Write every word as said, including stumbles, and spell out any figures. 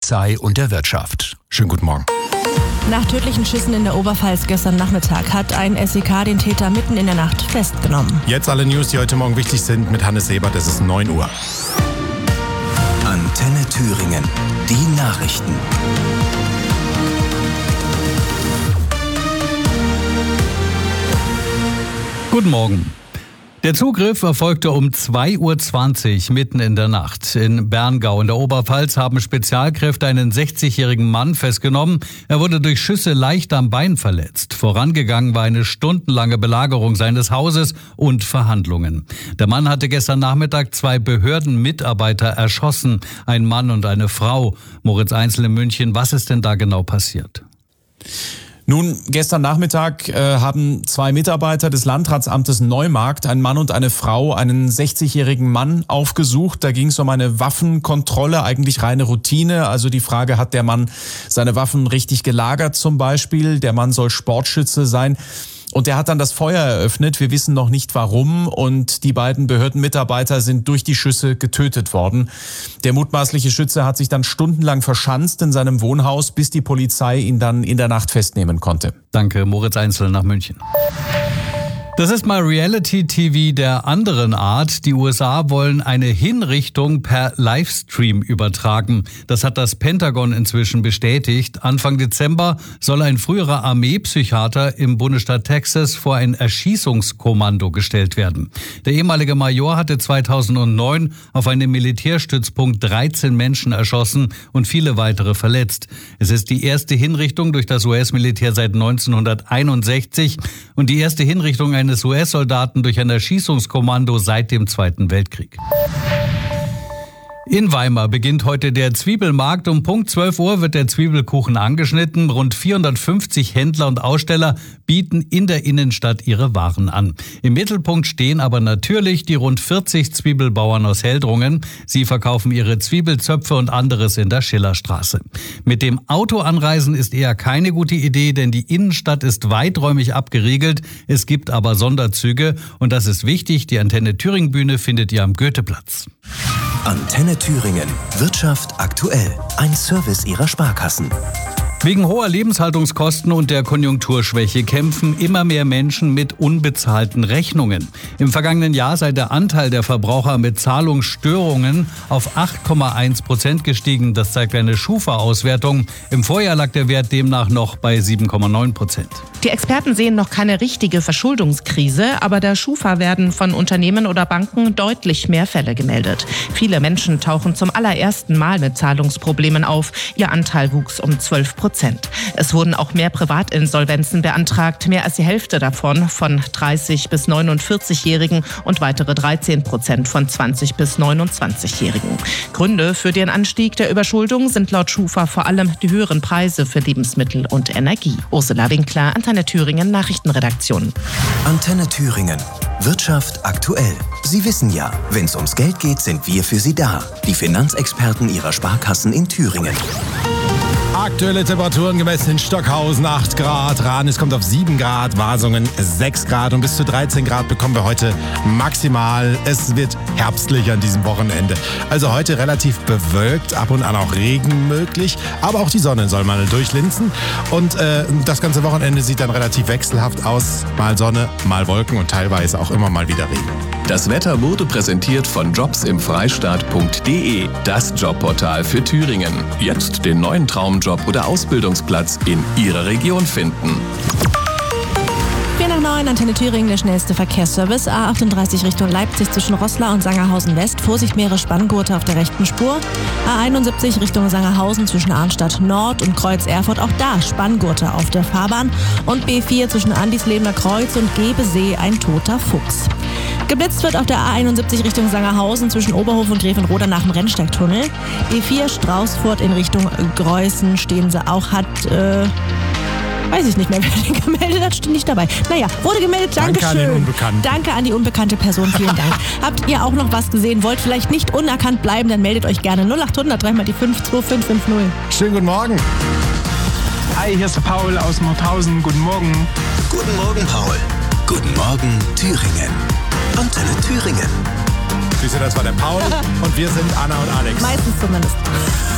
Polizei und der Wirtschaft. Schönen guten Morgen. Nach tödlichen Schüssen in der Oberpfalz gestern Nachmittag hat ein S E K den Täter mitten in der Nacht festgenommen. Jetzt alle News, die heute Morgen wichtig sind, mit Hannes Sebert. Es ist neun Uhr. Antenne Thüringen. Die Nachrichten. Guten Morgen. Der Zugriff erfolgte um zwei Uhr zwanzig mitten in der Nacht. In Berngau in der Oberpfalz haben Spezialkräfte einen sechzigjährigen Mann festgenommen. Er wurde durch Schüsse leicht am Bein verletzt. Vorangegangen war eine stundenlange Belagerung seines Hauses und Verhandlungen. Der Mann hatte gestern Nachmittag zwei Behördenmitarbeiter erschossen, ein Mann und eine Frau. Moritz Einzel in München, was ist denn da genau passiert? Nun, gestern Nachmittag äh, haben zwei Mitarbeiter des Landratsamtes Neumarkt, ein Mann und eine Frau, einen sechzigjährigen Mann aufgesucht. Da ging es um eine Waffenkontrolle, eigentlich reine Routine. Also die Frage, hat der Mann seine Waffen richtig gelagert zum Beispiel? Der Mann soll Sportschütze sein. Und der hat dann das Feuer eröffnet. Wir wissen noch nicht warum. Und die beiden Behördenmitarbeiter sind durch die Schüsse getötet worden. Der mutmaßliche Schütze hat sich dann stundenlang verschanzt in seinem Wohnhaus, bis die Polizei ihn dann in der Nacht festnehmen konnte. Danke, Moritz Einzel nach München. Das ist mal Reality-T V der anderen Art. Die U S A wollen eine Hinrichtung per Livestream übertragen. Das hat das Pentagon inzwischen bestätigt. Anfang Dezember soll ein früherer Armeepsychiater im Bundesstaat Texas vor ein Erschießungskommando gestellt werden. Der ehemalige Major hatte zweitausendneun auf einem Militärstützpunkt dreizehn Menschen erschossen und viele weitere verletzt. Es ist die erste Hinrichtung durch das U S-Militär seit neunzehnhunderteinundsechzig und die erste Hinrichtung eines U S-Soldaten durch ein Erschießungskommando seit dem Zweiten Weltkrieg. In Weimar beginnt heute der Zwiebelmarkt. Um Punkt zwölf Uhr wird der Zwiebelkuchen angeschnitten. Rund vierhundertfünfzig Händler und Aussteller bieten in der Innenstadt ihre Waren an. Im Mittelpunkt stehen aber natürlich die rund vierzig Zwiebelbauern aus Heldrungen. Sie verkaufen ihre Zwiebelzöpfe und anderes in der Schillerstraße. Mit dem Auto anreisen ist eher keine gute Idee, denn die Innenstadt ist weiträumig abgeriegelt. Es gibt aber Sonderzüge und das ist wichtig. Die Antenne Thüringen Bühne findet ihr am Goetheplatz. Antenne Thüringen. Wirtschaft aktuell. Ein Service ihrer Sparkassen. Wegen hoher Lebenshaltungskosten und der Konjunkturschwäche kämpfen immer mehr Menschen mit unbezahlten Rechnungen. Im vergangenen Jahr sei der Anteil der Verbraucher mit Zahlungsstörungen auf acht Komma eins Prozent gestiegen. Das zeigt eine Schufa-Auswertung. Im Vorjahr lag der Wert demnach noch bei sieben Komma neun Prozent. Die Experten sehen noch keine richtige Verschuldungskrise, aber der Schufa werden von Unternehmen oder Banken deutlich mehr Fälle gemeldet. Viele Menschen tauchen zum allerersten Mal mit Zahlungsproblemen auf. Ihr Anteil wuchs um zwölf Prozent. Es wurden auch mehr Privatinsolvenzen beantragt, mehr als die Hälfte davon von dreißig- bis neunundvierzigjährigen und weitere dreizehn Prozent von zwanzig- bis neunundzwanzigjährigen. Gründe für den Anstieg der Überschuldung sind laut Schufa vor allem die höheren Preise für Lebensmittel und Energie. Ursula Winkler, Antenne Thüringen Nachrichtenredaktion. Antenne Thüringen. Wirtschaft aktuell. Sie wissen ja, wenn es ums Geld geht, sind wir für Sie da. Die Finanzexperten Ihrer Sparkassen in Thüringen. Aktuelle Temperaturen gemessen in Stockhausen acht Grad, Rahn, es kommt auf sieben Grad, Wasungen sechs Grad und bis zu dreizehn Grad bekommen wir heute maximal. Es wird herbstlich an diesem Wochenende. Also heute relativ bewölkt, ab und an auch Regen möglich, aber auch die Sonne soll mal durchlinsen und äh, das ganze Wochenende sieht dann relativ wechselhaft aus. Mal Sonne, mal Wolken und teilweise auch immer mal wieder Regen. Das Wetter wurde präsentiert von jobs im freistaat punkt de, das Jobportal für Thüringen. Jetzt den neuen Traumjob oder Ausbildungsplatz in Ihrer Region finden. vier nach neun, Antenne Thüringen, der schnellste Verkehrsservice. A achtunddreißig Richtung Leipzig zwischen Roßla und Sangerhausen West. Vorsicht, mehrere Spanngurte auf der rechten Spur. A einundsiebzig Richtung Sangerhausen zwischen Arnstadt Nord und Kreuz Erfurt. Auch da Spanngurte auf der Fahrbahn. Und B vier zwischen Andislebener Kreuz und Gebesee ein toter Fuchs. Geblitzt wird auf der A einundsiebzig Richtung Sangerhausen zwischen Oberhof und Grevenroda nach dem Rennsteigtunnel. B vier Straußfurt in Richtung Greußen stehen sie auch, hat, äh, weiß ich nicht mehr, wer den gemeldet hat, steht nicht dabei. Naja, wurde gemeldet, danke schön. Danke an den Unbekannten. Danke an die unbekannte Person, vielen Dank. Habt ihr auch noch was gesehen, wollt vielleicht nicht unerkannt bleiben, dann meldet euch gerne null acht hundert, dreimal die fünf zwei fünf fünf null. Schönen guten Morgen. Hi, hier ist der Paul aus Nordhausen. Guten Morgen. Guten Morgen, Paul. Guten Morgen, Thüringen. Antenne Thüringen. Grüße, das war der Paul und wir sind Anna und Alex. Meistens zumindest.